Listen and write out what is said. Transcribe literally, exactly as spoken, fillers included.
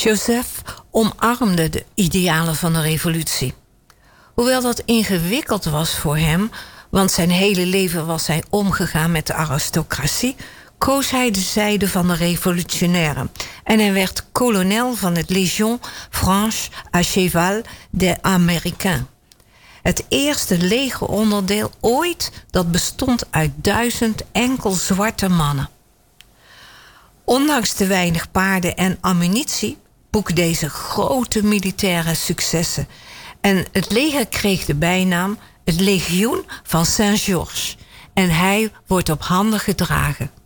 Joseph omarmde de idealen van de revolutie. Hoewel dat ingewikkeld was voor hem, want zijn hele leven was hij omgegaan met de aristocratie, koos hij de zijde van de revolutionairen. En hij werd kolonel van het Légion Franche à Cheval des Américains. Het eerste legeronderdeel ooit dat bestond uit duizend enkel zwarte mannen. Ondanks de weinig paarden en ammunitie boekte deze grote militaire successen. En het leger kreeg de bijnaam het Legioen van Saint-Georges. En hij wordt op handen gedragen.